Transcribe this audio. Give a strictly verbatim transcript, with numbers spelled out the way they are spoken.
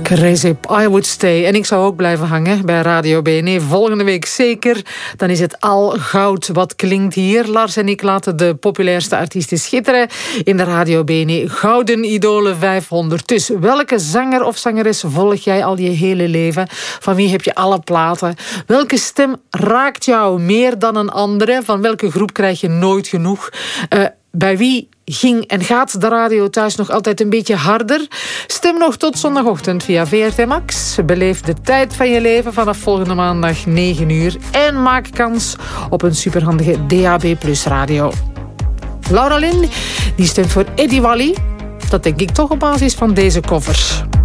Crazy, I Would Stay. En ik zou ook blijven hangen bij Radio B N E. Volgende week zeker. Dan is het al goud wat klinkt hier. Lars en ik laten de populairste artiesten schitteren in de Radio B N E Gouden Idolen vijfhonderd. Dus welke zanger of zangeres volg jij al je hele leven? Van wie heb je alle platen? Welke stem raakt jou meer dan een andere? Van welke groep krijg je nooit genoeg? Uh, bij wie ging en gaat de radio thuis nog altijd een beetje harder? Stem nog tot zondagochtend via V R T Max. Beleef de tijd van je leven vanaf volgende maandag negen uur. En maak kans op een superhandige D A B plus radio. Laura Lynn, die stemt voor Eddie Wally. Dat denk ik toch op basis van deze covers.